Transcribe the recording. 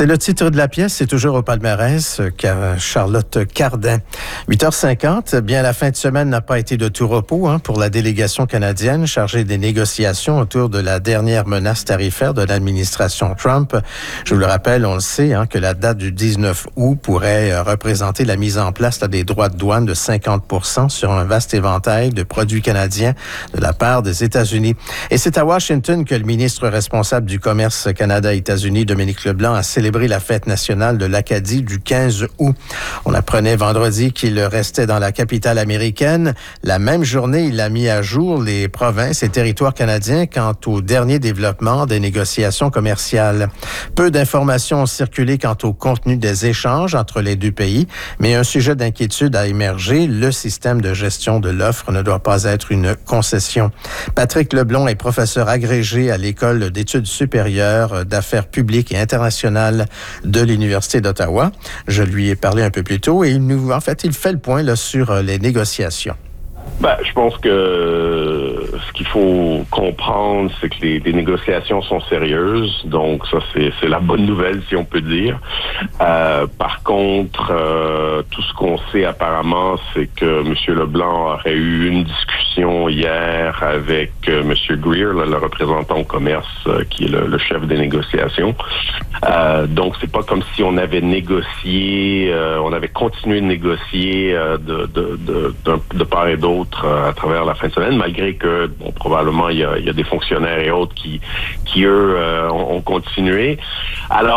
C'est le titre de la pièce, c'est toujours au palmarès, Charlotte Cardin. 8h50, bien la fin de semaine n'a pas été de tout repos pour la délégation canadienne chargée des négociations autour de la dernière menace tarifaire de l'administration Trump. Je vous le rappelle, on le sait, que la date du 19 août pourrait représenter la mise en place des droits de douane de 50% sur un vaste éventail de produits canadiens de la part des États-Unis. Et c'est à Washington que le ministre responsable du commerce Canada-États-Unis, Dominique Leblanc, a célébré la fête nationale de l'Acadie du 15 août. On apprenait vendredi qu'il restait dans la capitale américaine. La même journée, il a mis à jour les provinces et territoires canadiens quant au dernier développement des négociations commerciales. Peu d'informations ont circulé quant au contenu des échanges entre les deux pays, mais un sujet d'inquiétude a émergé. Le système de gestion de l'offre ne doit pas être une concession. Patrick Leblond est professeur agrégé à l'École d'études supérieures d'affaires publiques et internationales de l'Université d'Ottawa. Je lui ai parlé un peu plus tôt et il fait le point sur les négociations. Je pense que ce qu'il faut comprendre, c'est que les négociations sont sérieuses. Donc, ça, c'est la bonne nouvelle, si on peut dire. Par contre, tout ce qu'on sait apparemment, c'est que M. Leblanc aurait eu une discussion hier avec M. Greer, le représentant au commerce, qui est le chef des négociations. Donc, c'est pas comme si on avait négocié, on avait continué de négocier de part et d'autre à travers la fin de semaine, malgré que, probablement, il y a des fonctionnaires et autres qui eux, ont continué. Alors,